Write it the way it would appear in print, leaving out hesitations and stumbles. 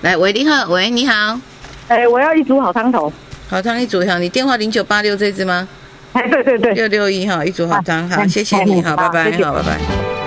来，喂，你好，喂，你好。 我要一组好汤头。 好汤一组哈，你电话0986这支吗？ 对对对 ，661哈，一组好汤，好，谢谢你，好，拜拜，好，拜拜。